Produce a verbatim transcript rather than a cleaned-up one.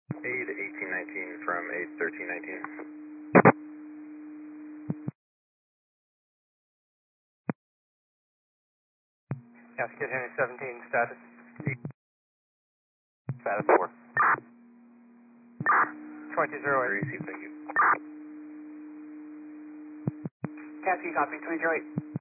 Aid eighteen nineteen from Aid thirteen nineteen. Yes, Kid Henry seventeen, status. Status four. twenty zero eight. Receive, thank you. Cassie, copy, twenty zero eight.